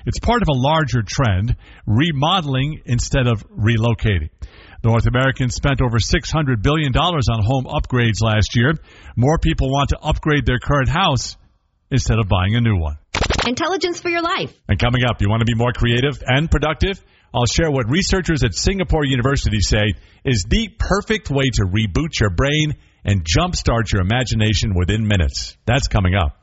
It's part of a larger trend, remodeling instead of relocating. North Americans spent over $600 billion on home upgrades last year. More people want to upgrade their current house instead of buying a new one. Intelligence for your life. And coming up, you want to be more creative and productive? I'll share what researchers at Singapore University say is the perfect way to reboot your brain and jumpstart your imagination within minutes. That's coming up.